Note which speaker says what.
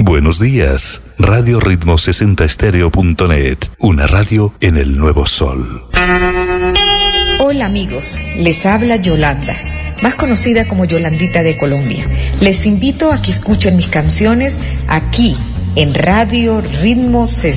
Speaker 1: Buenos días. Radio Ritmo 60stereo.net, una radio en el nuevo sol.
Speaker 2: Hola amigos, les habla Yolanda, más conocida como Yolandita de Colombia. Les invito a que escuchen mis canciones aquí en Radio Ritmo 60.